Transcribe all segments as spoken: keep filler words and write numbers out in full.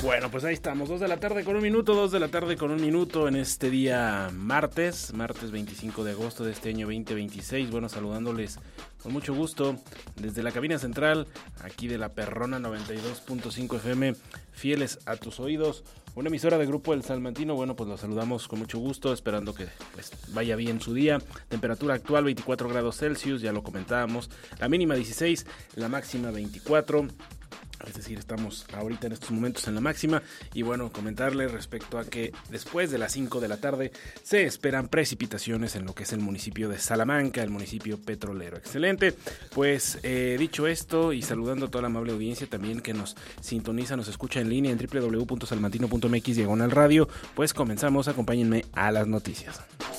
Bueno, pues ahí estamos, dos de la tarde con un minuto, dos de la tarde con un minuto en este día martes, martes veinticinco de agosto de este año veinte veintiséis. Bueno, saludándoles con mucho gusto desde la cabina central, aquí de la Perrona noventa y dos punto cinco F M, fieles a tus oídos, una emisora de Grupo El Salmantino. Bueno, pues los saludamos con mucho gusto, esperando que pues vaya bien su día. Temperatura actual veinticuatro grados Celsius, ya lo comentábamos, la mínima dieciséis, la máxima veinticuatro. Es decir, estamos ahorita en estos momentos en la máxima. Y bueno, comentarles respecto a que después de las cinco de la tarde se esperan precipitaciones en lo que es el municipio de Salamanca, el municipio petrolero. Excelente. Pues eh, dicho esto y saludando a toda la amable audiencia también que nos sintoniza, nos escucha en línea en doble u doble u doble u punto salmantino punto m x diagonal radio, pues comenzamos. Acompáñenme a las noticias.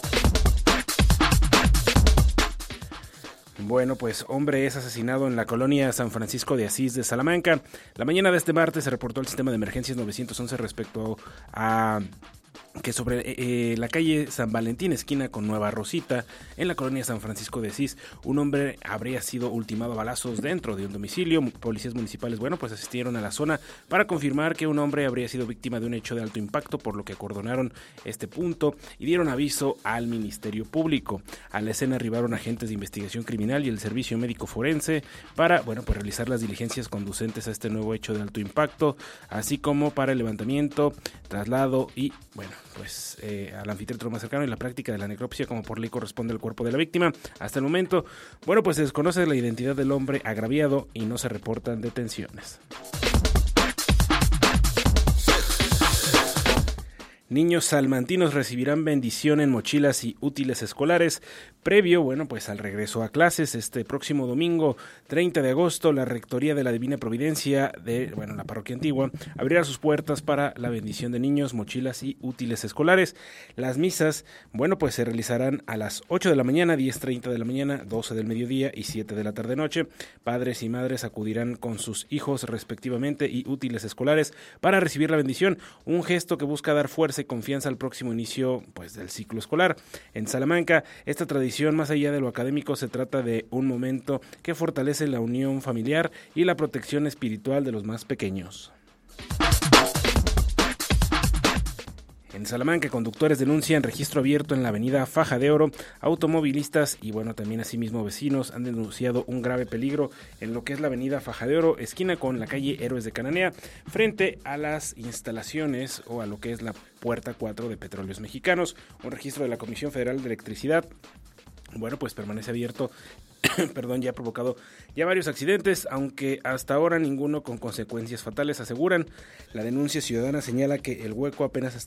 Bueno, pues hombre es asesinado en la colonia San Francisco de Asís de Salamanca. La mañana de este martes se reportó al sistema de emergencias nueve once respecto a que sobre eh, la calle San Valentín, esquina con Nueva Rosita, en la colonia San Francisco de Asís, un hombre habría sido ultimado a balazos dentro de un domicilio. Policías municipales, bueno, pues asistieron a la zona para confirmar que un hombre habría sido víctima de un hecho de alto impacto, por lo que acordonaron este punto y dieron aviso al Ministerio Público. A la escena arribaron agentes de investigación criminal y el servicio médico forense para, bueno, pues realizar las diligencias conducentes a este nuevo hecho de alto impacto, así como para el levantamiento, traslado y, bueno, pues eh, al anfiteatro más cercano y la práctica de la necropsia como por ley corresponde al cuerpo de la víctima. Hasta el momento, bueno, pues se desconoce la identidad del hombre agraviado y no se reportan detenciones. Niños salmantinos recibirán bendición en mochilas y útiles escolares previo, bueno, pues al regreso a clases. Este próximo domingo, treinta de agosto, la Rectoría de la Divina Providencia de, bueno, la Parroquia Antigua abrirá sus puertas para la bendición de niños, mochilas y útiles escolares. Las misas, bueno, pues se realizarán a las ocho de la mañana, diez treinta de la mañana, doce del mediodía y siete de la tarde noche. Padres y madres acudirán con sus hijos respectivamente y útiles escolares para recibir la bendición, un gesto que busca dar fuerza y confianza al próximo inicio, pues, del ciclo escolar. En Salamanca, esta tradición, más allá de lo académico, se trata de un momento que fortalece la unión familiar y la protección espiritual de los más pequeños. En Salamanca, conductores denuncian registro abierto en la avenida Faja de Oro. Automovilistas y, bueno, también asimismo vecinos han denunciado un grave peligro en lo que es la avenida Faja de Oro, esquina con la calle Héroes de Cananea, frente a las instalaciones o a lo que es la puerta cuatro de Petróleos Mexicanos. Un registro de la Comisión Federal de Electricidad, bueno, pues permanece abierto. Perdón, ya ha provocado ya varios accidentes, aunque hasta ahora ninguno con consecuencias fatales, aseguran. La denuncia ciudadana señala que el hueco apenas está